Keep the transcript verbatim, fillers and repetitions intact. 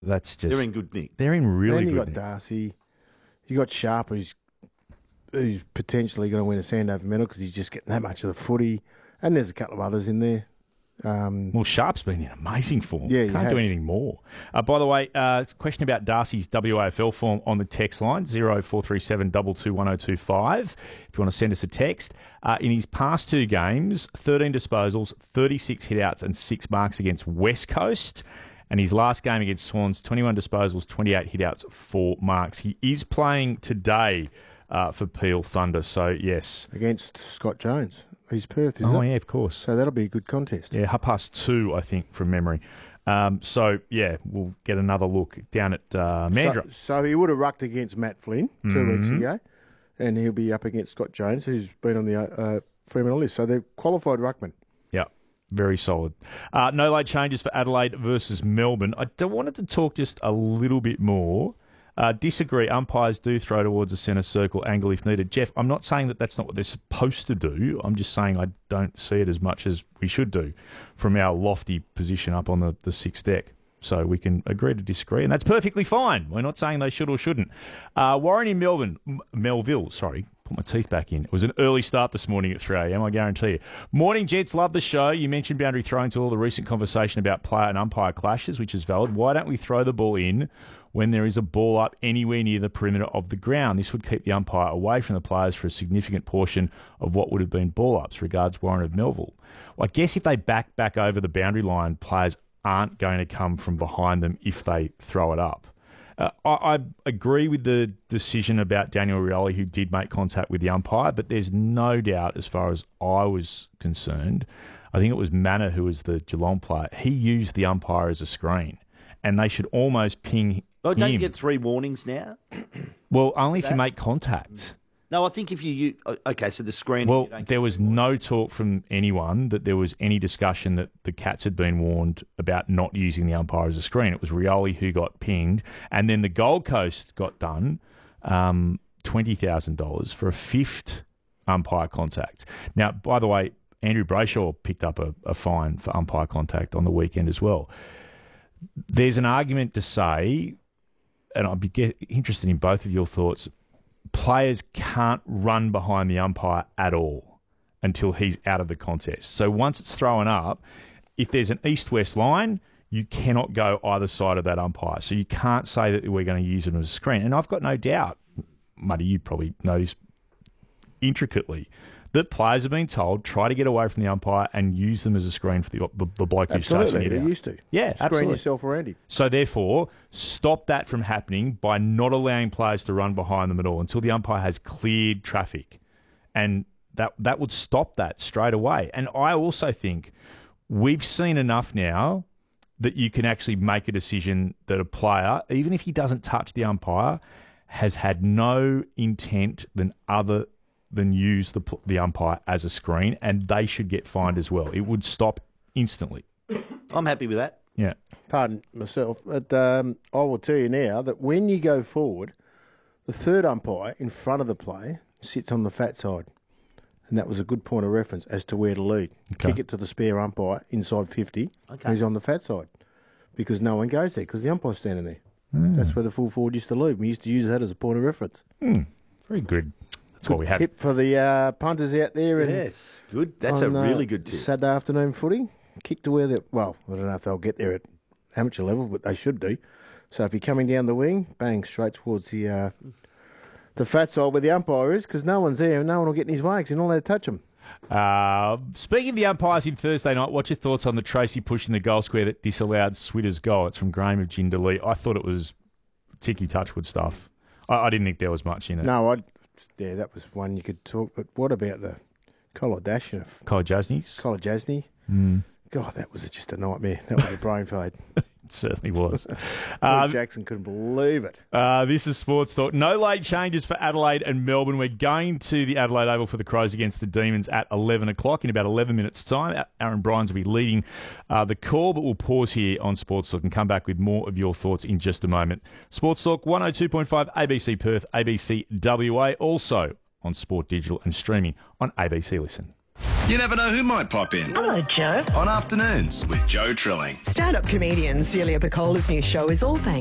that's just... They're in good nick. They're in really then you good got nick. Darcy. You got Sharp, who's, who's potentially going to win a Sandover medal because he's just getting that much of the footy. And there's a couple of others in there. Um, Well, Sharp's been in amazing form. Yeah, he Can't has. do anything more. Uh, by the way, uh, question about Darcy's W A F L form on the text line, zero four three seven two two one zero two five, if you want to send us a text. Uh, in his past two games, thirteen disposals, thirty-six hit-outs and six marks against West Coast. And his last game against Swans, twenty-one disposals, twenty-eight hit-outs, four marks. He is playing today uh, for Peel Thunder, so yes. against Scott Jones. He's Perth, isn't Oh, it? yeah, of course. So that'll be a good contest. Yeah, half past two, I think, from memory. Um, so, yeah, we'll get another look down at uh, Mandurah. So, so he would have rucked against Matt Flynn two Mm-hmm. weeks ago, and he'll be up against Scott Jones, who's been on the uh, Fremantle list. So they're qualified ruckmen. Yeah, very solid. Uh, no late changes for Adelaide versus Melbourne. I d- wanted to talk just a little bit more. Uh, disagree. Umpires do throw towards the centre circle angle if needed. Jeff, I'm not saying that that's not what they're supposed to do. I'm just saying I don't see it as much as we should do from our lofty position up on the, the sixth deck. So we can agree to disagree, and that's perfectly fine. We're not saying they should or shouldn't. Uh, Warren in Melbourne, M- Melville, sorry, put my teeth back in. It was an early start this morning at three a.m., I guarantee you. Morning, gents, love the show. You mentioned boundary throwing to all the recent conversation about player and umpire clashes, which is valid. Why don't we throw the ball in when there is a ball up anywhere near the perimeter of the ground? This would keep the umpire away from the players for a significant portion of what would have been ball ups. Regards, Warren of Melville. Well, I guess if they back back over the boundary line, players aren't going to come from behind them if they throw it up. Uh, I, I agree with the decision about Daniel Rioli, who did make contact with the umpire, but there's no doubt, as far as I was concerned, I think it was Manor who was the Geelong player. He used the umpire as a screen, and they should almost ping Oh, don't you him. get three warnings now? Well, only if you That- make contact. No, I think if you... you okay, so the screen... Well, you don't there get was three warnings. no talk from anyone that there was any discussion that the Cats had been warned about not using the umpire as a screen. It was Rioli who got pinged, and then the Gold Coast got done um, twenty thousand dollars for a fifth umpire contact. Now, by the way, Andrew Brayshaw picked up a, a fine for umpire contact on the weekend as well. There's an argument to say, and I'd be get, interested in both of your thoughts, players can't run behind the umpire at all until he's out of the contest. So once it's thrown up, if there's an east-west line, you cannot go either side of that umpire. So you can't say that we're going to use it as a screen. And I've got no doubt, Muddy, you probably know this intricately, that players have been told, try to get away from the umpire and use them as a screen for the, the, the bloke who's chasing Absolutely, it they out. used to. Yeah, Screen absolutely. yourself around him. So therefore, stop that from happening by not allowing players to run behind them at all until the umpire has cleared traffic. And that that would stop that straight away. And I also think we've seen enough now that you can actually make a decision that a player, even if he doesn't touch the umpire, has had no intent than other than use the the umpire as a screen, and they should get fined as well. It would stop instantly. I'm happy with that. Yeah. Pardon myself, but um, I will tell you now that when you go forward, the third umpire in front of the play sits on the fat side. And that was a good point of reference as to where to lead. Okay. Kick it to the spare umpire inside fifty, Okay. who's on the fat side. Because no one goes there, because the umpire's standing there. That's where the full forward used to lead. We used to use that as a point of reference. Hmm. Very good. That's what we have. Tip for the uh, punters out there. And Yes, good. That's a on, uh, really good tip. Saturday afternoon footy. Kick to where they well, I don't know if they'll get there at amateur level, but they should do. So if you're coming down the wing, bang straight towards the uh, the fat side where the umpire is, because no one's there and no one will get in his way because you're not allowed to touch them. Uh, speaking of the umpires in Thursday night, what's your thoughts on the Tracy push in the goal square that disallowed Switter's goal? It's from Graham of Jindalee. I thought it was Ticky Touchwood stuff. I, I didn't think there was much in it. No, I yeah, that was one you could talk. But what about the collar dash of Kyle Jasny's? collar Jasny? Mm, God, that was just a nightmare. That was a brain fade. it certainly was. Paul um, Jackson couldn't believe it. Uh, this is Sports Talk. No late changes for Adelaide and Melbourne. We're going to the Adelaide Oval for the Crows against the Demons at eleven o'clock in about eleven minutes' time. Aaron Bryans will be leading uh, the call, but we'll pause here on Sports Talk and come back with more of your thoughts in just a moment. Sports Talk one oh two point five A B C Perth, A B C W A, also on Sport Digital and streaming on A B C Listen. You never know who might pop in. Hello, Joe. On Afternoons with Joe Trilling. Stand-up comedian Celia Piccola's new show is All Thanks